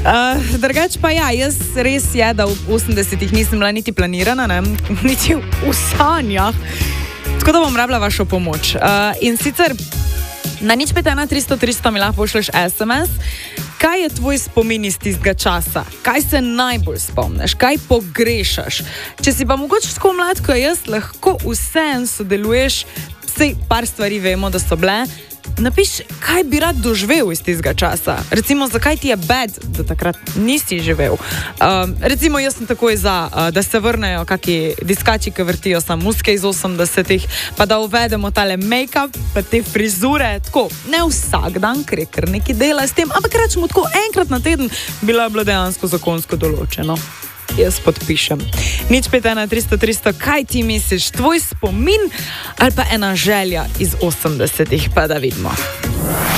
Drugač pa ja, jaz res je, da v 80-ih nisem bila niti planirana, ne? Niti v sanjah. Tako da bom rabila vašo pomoč. In sicer na 051 300 300 mi lahko pošleš SMS. Kaj je tvoj spomin iz tistega časa? Kaj se najbolj spomniš? Kaj pogrešaš? Če si pa mogoče tako mlad, kot jaz, lahko vseeno sodeluješ, sej par stvari vemo, da so bile. Napiš, kaj bi rad doživel iz tistega časa. Recimo, zakaj ti je bad, da takrat nisi živel. Recimo, jaz sem takoj za, da se vrnejo kaki diskači, ki vrtijo samo muske iz 80-ih, pa da uvedemo tale make-up, pa te frizure, tako, ne vsak dan, ker je kar nekaj dela s tem, ampak rečemo tako, enkrat na teden bila dejansko zakonsko določeno. Jaz podpišem. 051 300 300, kaj ti misliš, tvoj spomin ali pa ena želja iz 80-ih, pa da vidimo.